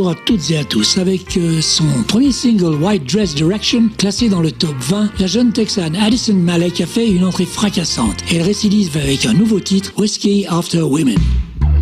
bonjour à toutes et à tous. Avec son premier single White Dress Direction, classé dans le top 20, la jeune Texane Addison Malek a fait une entrée fracassante. Elle récidive avec un nouveau titre, Whiskey After Women.